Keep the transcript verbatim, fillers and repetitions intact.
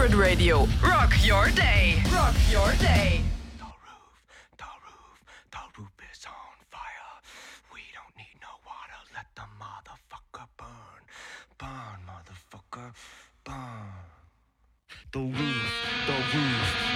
favorite radio. Rock your day. Rock your day. The roof, the roof, the roof is on fire. We don't need no water. Let the motherfucker burn. Burn, motherfucker, burn. The roof, the roof,